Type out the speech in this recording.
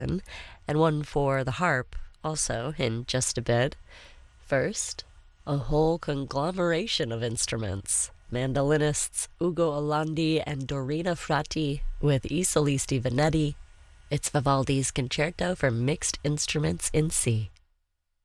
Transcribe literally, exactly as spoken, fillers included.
and one for the harp also in just a bit. First, a whole conglomeration of instruments. Mandolinists Ugo Orlandi and Dorina Frati with I Solisti Veneti. It's Vivaldi's Concerto for Mixed Instruments in C.